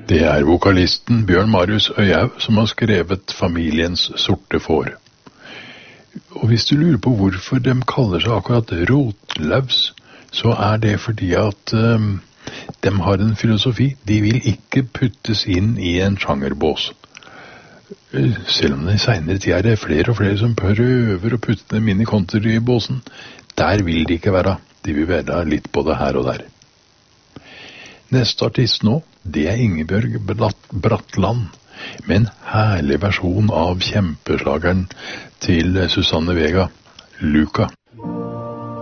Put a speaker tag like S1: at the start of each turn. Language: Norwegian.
S1: Det er vokalisten Bjørn Marius Øyhaug som har skrevet Familiens sorte får. Og hvis du lurer på hvorfor de kaller seg akkurat Rotlaus, så er det fordi at de har en filosofi. De vil ikke puttes inn i en sjangerbås. Selv om det i senere tid er det flere og flere som prøver å putte dem inn i countrybåsen. Der vil de ikke være. De vil være litt både her og der. Neste artist nå, det er Ingebjørg Bratland, med en herlig versjon av kjempeslageren til Susanne Vega, Luka.